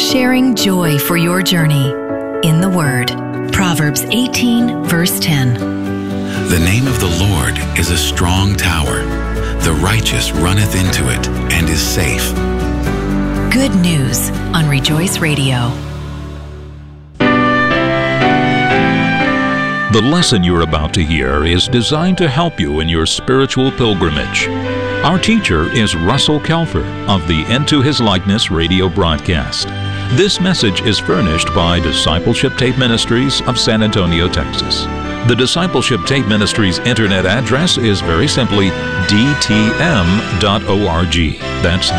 sharing joy for your journey in the Word. Proverbs 18, verse 10. The name of the Lord is a strong tower. The righteous runneth into it and is safe. Good news on Rejoice Radio. The lesson you're about to hear is designed to help you in your spiritual pilgrimage. Our teacher is Russell Kelfer of the Into His Likeness radio broadcast. This message is furnished by Discipleship Tape Ministries of San Antonio, Texas. The Discipleship Tape Ministries internet address is very simply dtm.org. That's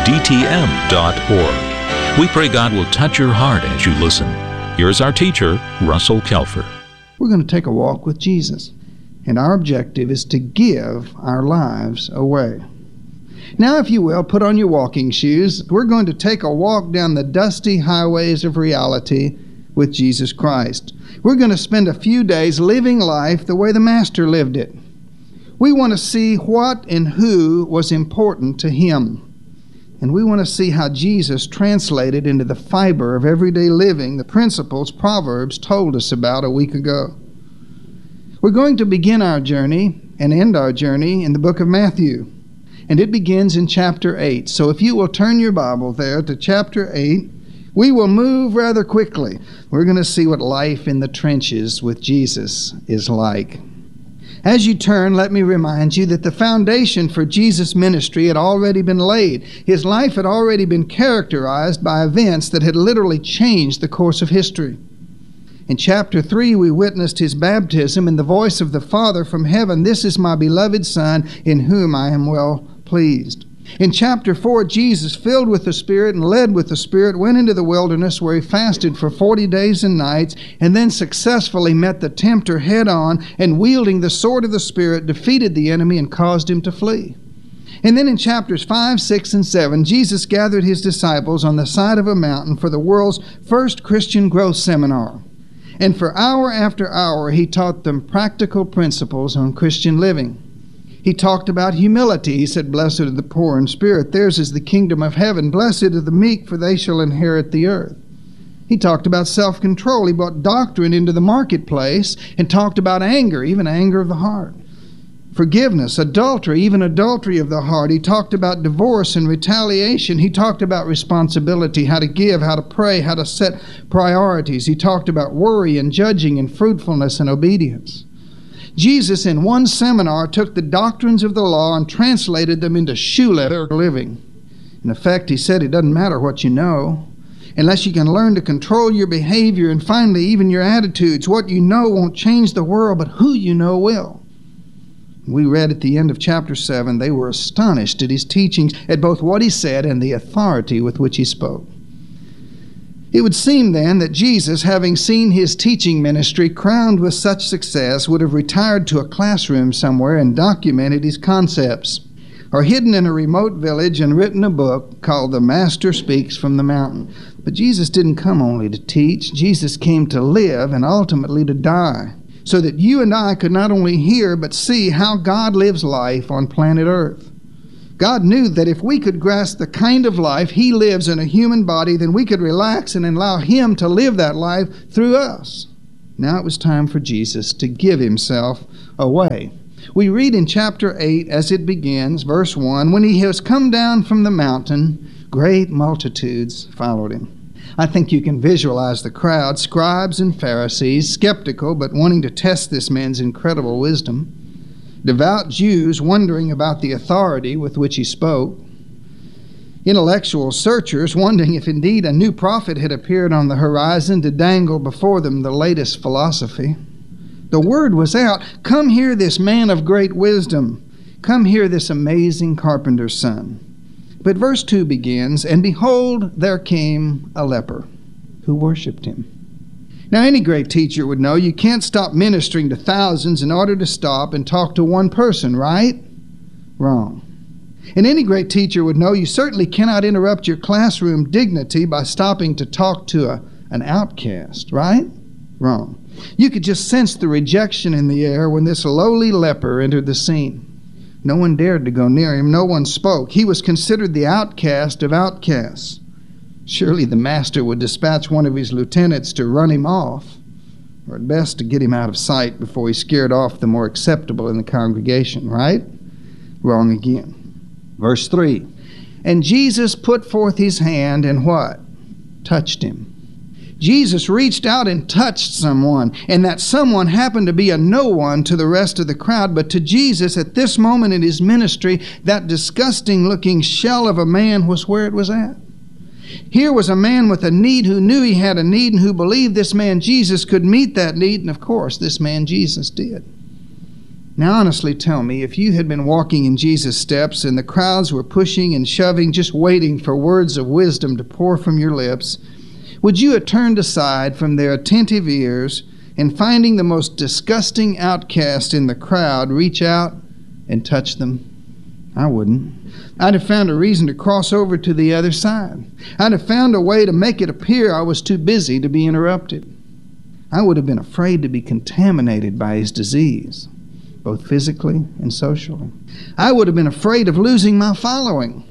dtm.org. We pray God will touch your heart as you listen. Here's our teacher, Russell Kelfer. We're going to take a walk with Jesus, and our objective is to give our lives away. Now, if you will, put on your walking shoes. We're going to take a walk down the dusty highways of reality with Jesus Christ. We're going to spend a few days living life the way the Master lived it. We want to see what and who was important to Him. And we want to see how Jesus translated into the fiber of everyday living the principles Proverbs told us about a week ago. We're going to begin our journey and end our journey in the book of Matthew. And it begins in chapter 8. So if you will turn your Bible there to chapter 8, we will move rather quickly. We're going to see what life in the trenches with Jesus is like. As you turn, let me remind you that the foundation for Jesus' ministry had already been laid. His life had already been characterized by events that had literally changed the course of history. In chapter 3, we witnessed His baptism and the voice of the Father from heaven, "This is my beloved Son, in whom I am well pleased." In chapter 4, Jesus, filled with the Spirit and led with the Spirit, went into the wilderness where He fasted for 40 days and nights, and then successfully met the tempter head on, and wielding the sword of the Spirit, defeated the enemy and caused him to flee. And then in chapters 5, 6, and 7, Jesus gathered His disciples on the side of a mountain for the world's first Christian growth seminar. And for hour after hour, He taught them practical principles on Christian living. He talked about humility. He said, "Blessed are the poor in spirit. Theirs is the kingdom of heaven. Blessed are the meek, for they shall inherit the earth." He talked about self-control. He brought doctrine into the marketplace and talked about anger, even anger of the heart. Forgiveness, adultery, even adultery of the heart. He talked about divorce and retaliation. He talked about responsibility, how to give, how to pray, how to set priorities. He talked about worry and judging and fruitfulness and obedience. Jesus, in one seminar, took the doctrines of the law and translated them into shoe leather living. In effect, He said, it doesn't matter what you know, unless you can learn to control your behavior and finally even your attitudes. What you know won't change the world, but who you know will. We read at the end of chapter 7, they were astonished at His teachings, at both what He said and the authority with which He spoke. It would seem then that Jesus, having seen His teaching ministry crowned with such success, would have retired to a classroom somewhere and documented His concepts, or hidden in a remote village and written a book called The Master Speaks from the Mountain. But Jesus didn't come only to teach. Jesus came to live and ultimately to die, so that you and I could not only hear but see how God lives life on planet Earth. God knew that if we could grasp the kind of life He lives in a human body, then we could relax and allow Him to live that life through us. Now it was time for Jesus to give Himself away. We read in chapter 8 as it begins, verse 1, "When He has come down from the mountain, great multitudes followed Him." I think you can visualize the crowd, scribes and Pharisees, skeptical but wanting to test this man's incredible wisdom. Devout Jews wondering about the authority with which He spoke. Intellectual searchers wondering if indeed a new prophet had appeared on the horizon to dangle before them the latest philosophy. The word was out, "Come hear this man of great wisdom. Come hear this amazing carpenter's son." But verse 2 begins, "And behold, there came a leper who worshipped Him." Now, any great teacher would know you can't stop ministering to thousands in order to stop and talk to one person, right? Wrong. And any great teacher would know you certainly cannot interrupt your classroom dignity by stopping to talk to an outcast, right? Wrong. You could just sense the rejection in the air when this lowly leper entered the scene. No one dared to go near him. No one spoke. He was considered the outcast of outcasts. Surely the master would dispatch one of his lieutenants to run him off, or at best to get him out of sight before he scared off the more acceptable in the congregation, right? Wrong again. Verse 3, and Jesus put forth his hand and what? Touched him. Jesus reached out and touched someone, and that someone happened to be a no one to the rest of the crowd, but to Jesus at this moment in his ministry, that disgusting-looking shell of a man was where it was at. Here was a man with a need who knew he had a need and who believed this man Jesus could meet that need, and of course, this man Jesus did. Now honestly tell me, if you had been walking in Jesus' steps and the crowds were pushing and shoving, just waiting for words of wisdom to pour from your lips, would you have turned aside from their attentive ears and, finding the most disgusting outcast in the crowd, reach out and touch them? I wouldn't. I'd have found a reason to cross over to the other side. I'd have found a way to make it appear I was too busy to be interrupted. I would have been afraid to be contaminated by his disease, both physically and socially. I would have been afraid of losing my following.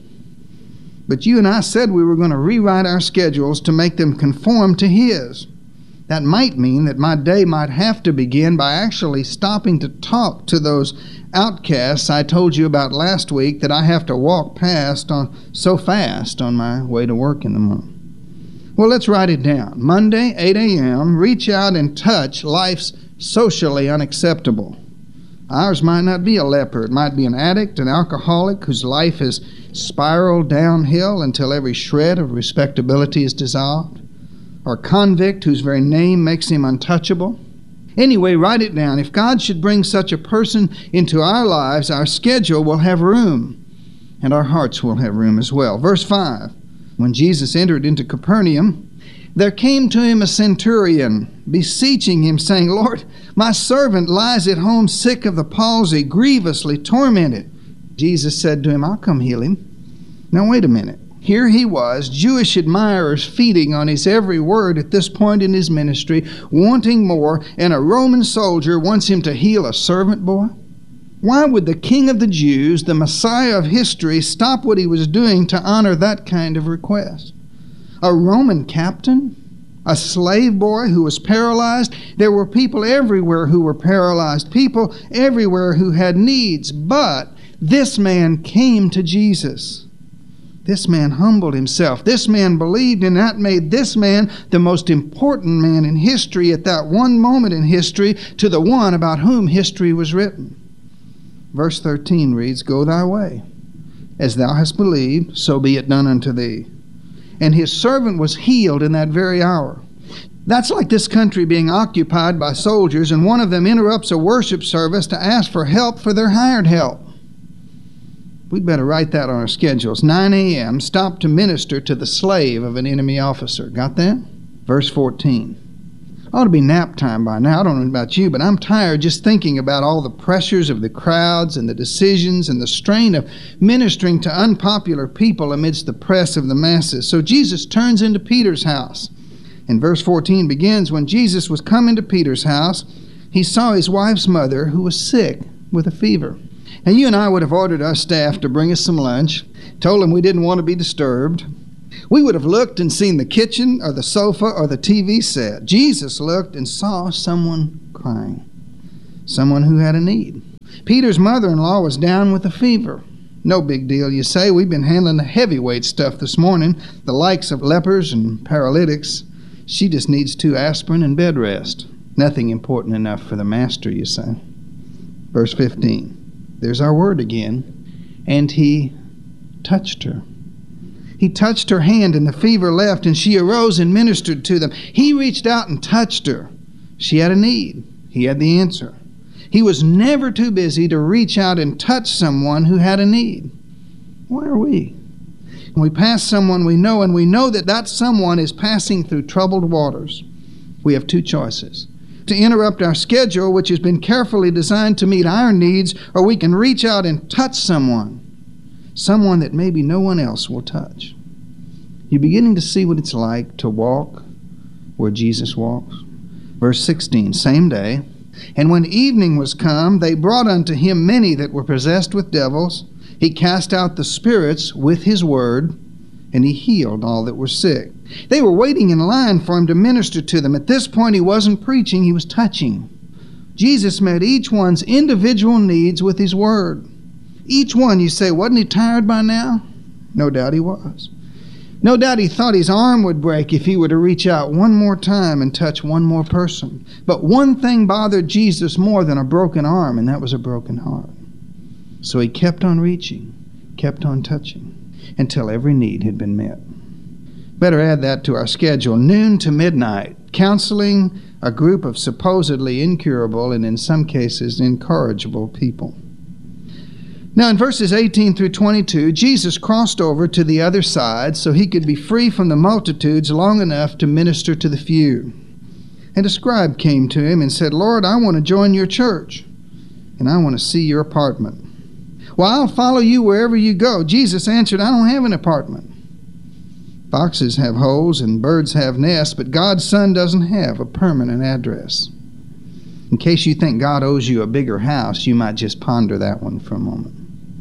But you and I said we were going to rewrite our schedules to make them conform to his. That might mean that my day might have to begin by actually stopping to talk to those outcasts I told you about last week that I have to walk past so fast on my way to work in the morning. Well, let's write it down. Monday, 8 a.m., reach out and touch life's socially unacceptable. Ours might not be a leper. It might be an addict, an alcoholic whose life has spiraled downhill until every shred of respectability is dissolved, or a convict whose very name makes him untouchable. Anyway, write it down. If God should bring such a person into our lives, our schedule will have room, and our hearts will have room as well. Verse 5, when Jesus entered into Capernaum, there came to him a centurion, beseeching him, saying, Lord, my servant lies at home sick of the palsy, grievously tormented. Jesus said to him, I'll come heal him. Now wait a minute. Here he was, Jewish admirers feeding on his every word at this point in his ministry, wanting more, and a Roman soldier wants him to heal a servant boy? Why would the King of the Jews, the Messiah of history, stop what he was doing to honor that kind of request? A Roman captain? A slave boy who was paralyzed? There were people everywhere who were paralyzed, people everywhere who had needs, but this man came to Jesus. This man humbled himself. This man believed, and that made this man the most important man in history at that one moment in history to the one about whom history was written. Verse 13 reads, Go thy way. As thou hast believed, so be it done unto thee. And his servant was healed in that very hour. That's like this country being occupied by soldiers, and one of them interrupts a worship service to ask for help for their hired help. We'd better write that on our schedules. 9 a.m., stop to minister to the slave of an enemy officer. Got that? Verse 14. Ought to be nap time by now. I don't know about you, but I'm tired just thinking about all the pressures of the crowds and the decisions and the strain of ministering to unpopular people amidst the press of the masses. So Jesus turns into Peter's house. And verse 14 begins, when Jesus was come into Peter's house, he saw his wife's mother who was sick with a fever. And you and I would have ordered our staff to bring us some lunch, told them we didn't want to be disturbed. We would have looked and seen the kitchen or the sofa or the TV set. Jesus looked and saw someone crying, someone who had a need. Peter's mother-in-law was down with a fever. No big deal, you say. We've been handling the heavyweight stuff this morning, the likes of lepers and paralytics. She just needs 2 aspirin and bed rest. Nothing important enough for the master, you say. Verse 15. There's our word again. And he touched her. He touched her hand, and the fever left, and she arose and ministered to them. He reached out and touched her. She had a need. He had the answer. He was never too busy to reach out and touch someone who had a need. Why are we? When we pass someone we know, and we know that that someone is passing through troubled waters, we have 2 choices. To interrupt our schedule, which has been carefully designed to meet our needs, or we can reach out and touch someone that maybe no one else will touch. You're beginning to see what it's like to walk where Jesus walks. Verse 16, same day, and when evening was come, they brought unto him many that were possessed with devils. He cast out the spirits with his word, and he healed all that were sick. They were waiting in line for him to minister to them. At this point, he wasn't preaching, he was touching. Jesus met each one's individual needs with his word. Each one, you say, wasn't he tired by now? No doubt he was. No doubt he thought his arm would break if he were to reach out one more time and touch one more person. But one thing bothered Jesus more than a broken arm, and that was a broken heart. So he kept on reaching, kept on touching, until every need had been met. Better add that to our schedule. Noon to midnight, counseling a group of supposedly incurable and in some cases incorrigible people. Now in verses 18 through 22, Jesus crossed over to the other side so he could be free from the multitudes long enough to minister to the few. And a scribe came to him and said, "Lord, I want to join your church, and I want to see your apartment." "Well, I'll follow you wherever you go." Jesus answered, "I don't have an apartment. Foxes have holes and birds have nests, but God's Son doesn't have a permanent address." In case you think God owes you a bigger house, you might just ponder that one for a moment.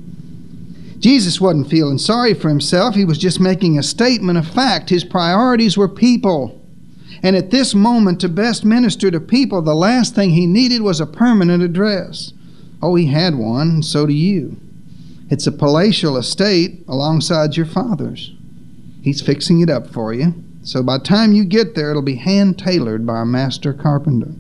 Jesus wasn't feeling sorry for himself. He was just making a statement of fact. His priorities were people. And at this moment, to best minister to people, the last thing he needed was a permanent address. Oh, he had one, and so do you. It's a palatial estate alongside your Father's. He's fixing it up for you. So by the time you get there, it'll be hand-tailored by a master carpenter.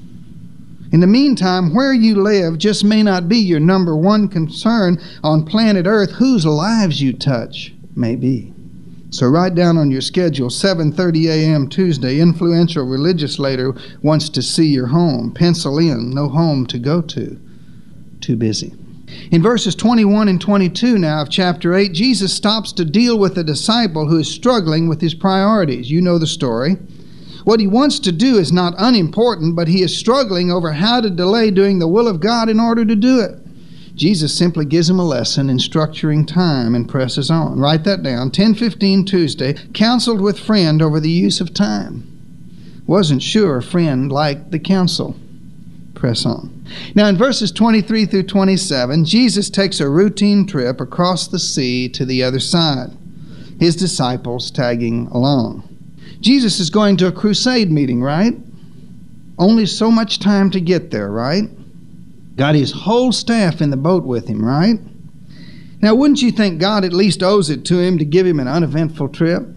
In the meantime, where you live just may not be your number one concern on planet Earth. Whose lives you touch may be. So write down on your schedule, 7:30 a.m. Tuesday, influential religious leader wants to see your home. Pencil in, no home to go to. Too busy. In verses 21 and 22 now of chapter 8, Jesus stops to deal with a disciple who is struggling with his priorities. You know the story. What he wants to do is not unimportant, but he is struggling over how to delay doing the will of God in order to do it. Jesus simply gives him a lesson in structuring time and presses on. Write that down. 10:15 Tuesday, counseled with friend over the use of time. Wasn't sure friend liked the counsel. Press on. Now in verses 23 through 27, Jesus takes a routine trip across the sea to the other side, his disciples tagging along. Jesus is going to a crusade meeting, right? Only so much time to get there, right? Got his whole staff in the boat with him, right? Now, wouldn't you think God at least owes it to him to give him an uneventful trip?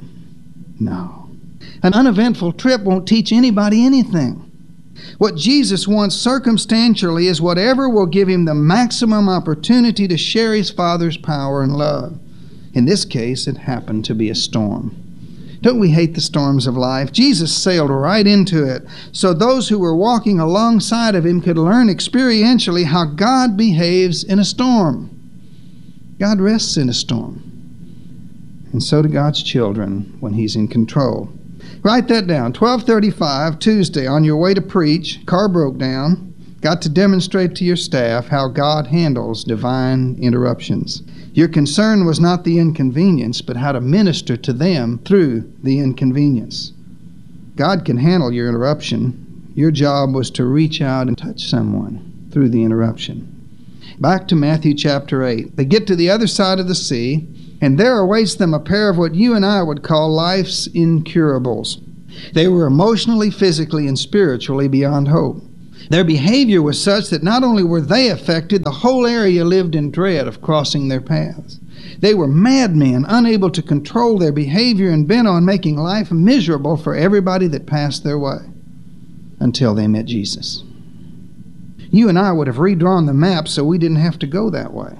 No. An uneventful trip won't teach anybody anything. What Jesus wants circumstantially is whatever will give him the maximum opportunity to share his Father's power and love. In this case, it happened to be a storm. Don't we hate the storms of life? Jesus sailed right into it, so those who were walking alongside of him could learn experientially how God behaves in a storm. God rests in a storm. And so do God's children when he's in control. Write that down. 12:35, Tuesday, on your way to preach, car broke down. Got to demonstrate to your staff how God handles divine interruptions. Your concern was not the inconvenience, but how to minister to them through the inconvenience. God can handle your interruption. Your job was to reach out and touch someone through the interruption. Back to Matthew chapter 8. They get to the other side of the sea, and there awaits them a pair of what you and I would call life's incurables. They were emotionally, physically, and spiritually beyond hope. Their behavior was such that not only were they affected, the whole area lived in dread of crossing their paths. They were madmen, unable to control their behavior and bent on making life miserable for everybody that passed their way, until they met Jesus. You and I would have redrawn the map so we didn't have to go that way.